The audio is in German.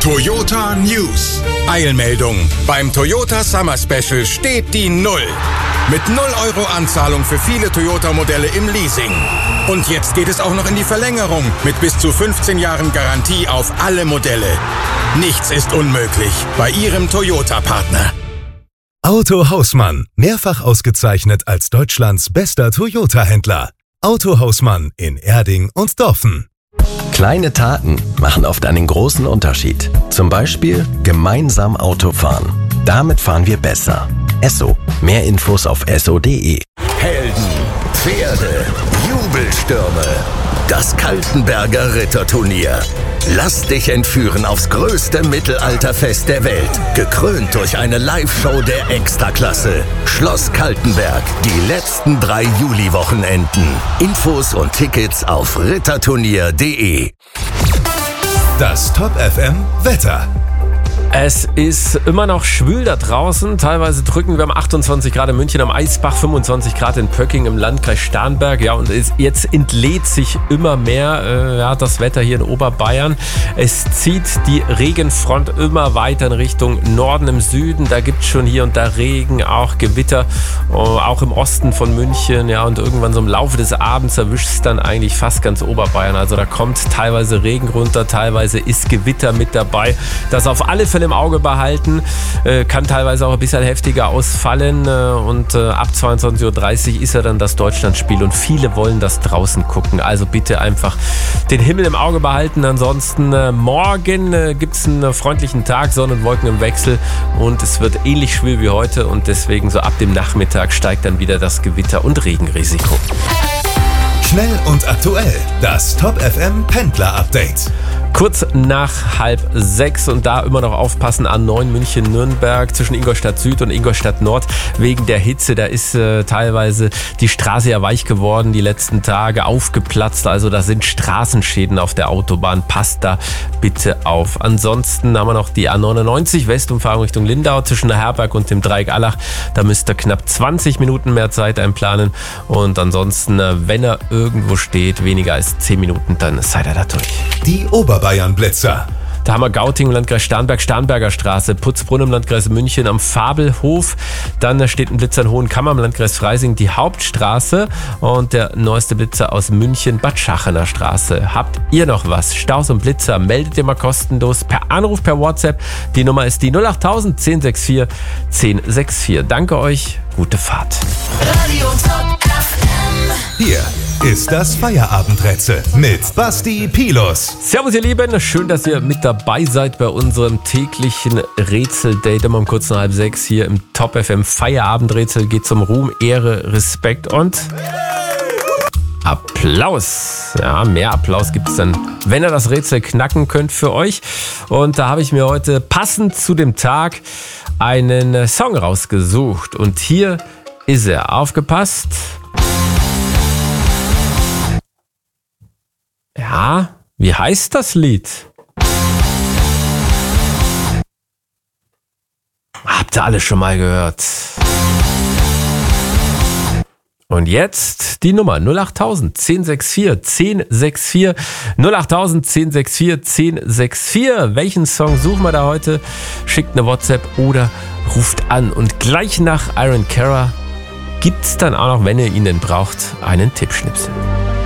Toyota News. Eilmeldung. Beim Toyota Summer Special steht die Null. Mit 0 Euro Anzahlung für viele Toyota-Modelle im Leasing. Und jetzt geht es auch noch in die Verlängerung mit bis zu 15 Jahren Garantie auf alle Modelle. Nichts ist unmöglich bei Ihrem Toyota-Partner. Auto Hausmann, mehrfach ausgezeichnet als Deutschlands bester Toyota-Händler. Auto Hausmann in Erding und Dorfen. Kleine Taten machen oft einen großen Unterschied. Zum Beispiel gemeinsam Auto fahren. Damit fahren wir besser. Esso. Mehr Infos auf esso.de. Helden, Pferde, Jubelstürme. Das Kaltenberger Ritterturnier. Lass dich entführen aufs größte Mittelalterfest der Welt. Gekrönt durch eine Live-Show der Extraklasse. Schloss Kaltenberg. Die letzten 3 Juliwochenenden. Infos und Tickets auf ritterturnier.de. Das Top FM Wetter. Es ist immer noch schwül da draußen. Teilweise drücken wir am 28 Grad in München, am Eisbach 25 Grad in Pöcking im Landkreis Starnberg. Ja, und jetzt entlädt sich immer mehr das Wetter hier in Oberbayern. Es zieht die Regenfront immer weiter in Richtung Norden im Süden. Da gibt es schon hier und da Regen, auch Gewitter, auch im Osten von München. Ja, und irgendwann so im Laufe des Abends erwischt es dann eigentlich fast ganz Oberbayern. Also da kommt teilweise Regen runter, teilweise ist Gewitter mit dabei. Das auf alle Fälle im Auge behalten, kann teilweise auch ein bisschen heftiger ausfallen und ab 22.30 Uhr ist ja dann das Deutschlandspiel und viele wollen das draußen gucken. Also bitte einfach den Himmel im Auge behalten. Ansonsten morgen gibt es einen freundlichen Tag, Sonne und Wolken im Wechsel und es wird ähnlich schwül wie heute und deswegen so ab dem Nachmittag steigt dann wieder das Gewitter- und Regenrisiko. Schnell und aktuell. Das Top FM Pendler Update. Kurz nach 5:30 und da immer noch aufpassen, A9 München-Nürnberg zwischen Ingolstadt Süd und Ingolstadt Nord wegen der Hitze. Da ist teilweise die Straße ja weich geworden, die letzten Tage aufgeplatzt. Also da sind Straßenschäden auf der Autobahn. Passt da bitte auf. Ansonsten haben wir noch die A99 Westumfahrung Richtung Lindau zwischen der Herberg und dem Dreieck Allach. Da müsst ihr knapp 20 Minuten mehr Zeit einplanen. Und ansonsten, wenn er irgendwo steht, weniger als 10 Minuten, dann seid ihr da durch. Die Oberbayern-Blitzer. Da haben wir Gauting im Landkreis Starnberg, Starnberger Straße, Putzbrunn im Landkreis München am Fabelhof. Dann steht ein Blitzer in Hohenkammer im Landkreis Freising, die Hauptstraße. Und der neueste Blitzer aus München, Bad Schachener Straße. Habt ihr noch was? Staus und Blitzer, meldet ihr mal kostenlos per Anruf, per WhatsApp. Die Nummer ist die 08000 1064 1064. Danke euch, gute Fahrt. Radio Top FM. Hier ist das Feierabendrätsel mit Basti Pilus. Servus ihr Lieben, schön, dass ihr mit dabei seid bei unserem täglichen Rätseldate immer um kurz nach 5:30 hier im Top FM Feierabendrätsel. Geht zum Ruhm, Ehre, Respekt und Applaus. Ja, mehr Applaus gibt es dann, wenn ihr das Rätsel knacken könnt für euch. Und da habe ich mir heute passend zu dem Tag einen Song rausgesucht. Und hier ist er. Aufgepasst. Ja, wie heißt das Lied? Habt ihr alle schon mal gehört? Und jetzt die Nummer 08000 1064 1064 08000 1064 1064. Welchen Song suchen wir da heute? Schickt eine WhatsApp oder ruft an. Und gleich nach Iron Cara gibt's dann auch noch, wenn ihr ihn denn braucht, einen Tippschnipsel.